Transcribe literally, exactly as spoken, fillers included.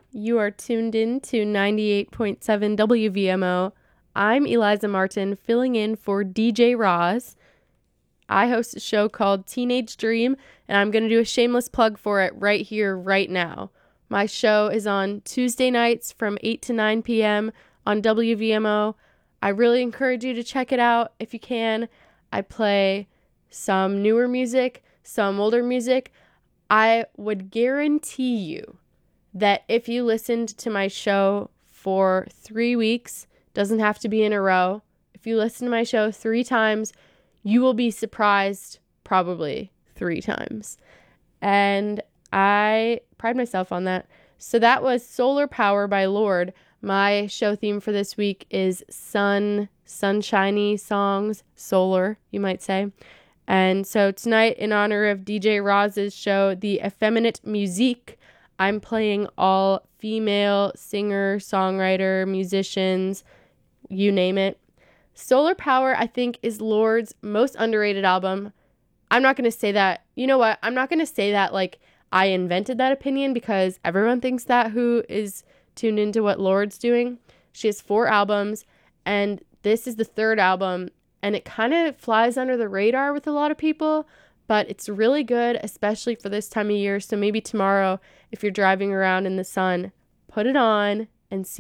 You are tuned in to ninety-eight point seven W V M O. I'm Eliza Martin, filling in for D J Roz. I host a show called Teenage Dream, and I'm going to do a shameless plug for it right here, right now. My show is on Tuesday nights from eight to nine p.m. on W V M O. I really encourage you to check it out if you can. I play some newer music, some older music. I would guarantee you that if you listened to my show for three weeks, doesn't have to be in a row, if you listen to my show three times, you will be surprised probably three times. And I pride myself on that. So that was Solar Power by Lorde. My show theme for this week is sun, sunshiny songs, solar, you might say. And so tonight, in honor of D J Roz's show, The Effeminate Musique, I'm playing all female singer, songwriter, musicians, you name it. Solar Power, I think, is Lorde's most underrated album. I'm not going to say that. You know what? I'm not going to say that like I invented that opinion, because everyone thinks that who is tuned into what Lorde's doing. She has four albums, and this is the third album, and it kind of flies under the radar with a lot of people, but it's really good, especially for this time of year. So maybe tomorrow, if you're driving around in the sun, put it on and see